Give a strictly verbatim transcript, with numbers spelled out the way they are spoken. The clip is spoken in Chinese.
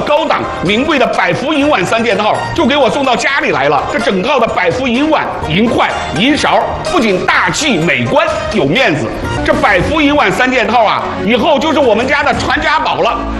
高档名贵的百福银碗三件套就给我送到家里来了。这整套的百福银碗、银筷、银勺，不仅大气美观有面子，这百福银碗三件套啊，以后就是我们家的传家宝了。